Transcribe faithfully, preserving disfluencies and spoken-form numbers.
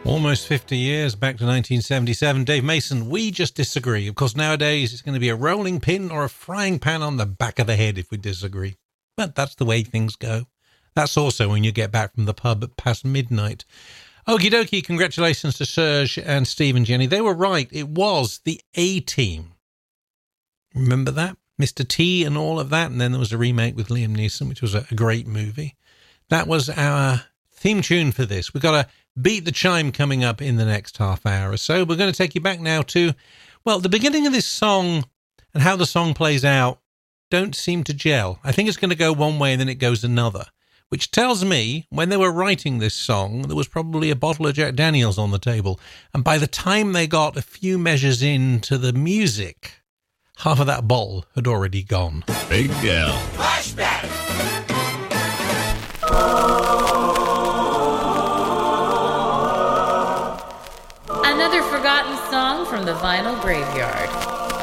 Almost fifty years, back to nineteen seventy-seven. Dave Mason, We Just Disagree. Of course, nowadays it's going to be a rolling pin or a frying pan on the back of the head if we disagree. But that's the way things go. That's also when you get back from the pub at past midnight. Okie dokie, congratulations to Serge and Steve and Jenny. They were right. It was the A-Team. Remember that? Mister T and all of that. And then there was a remake with Liam Neeson, which was a, a great movie. That was our theme tune for this. We've got a Beat the Chime coming up in the next half hour or so. We're going to take you back now to, well, the beginning of this song and how the song plays out don't seem to gel. I think it's going to go one way and then it goes another, which tells me when they were writing this song, there was probably a bottle of Jack Daniels on the table. And by the time they got a few measures into the music, half of that bottle had already gone. Big L. Flashback! Another forgotten song from the Vinyl Graveyard.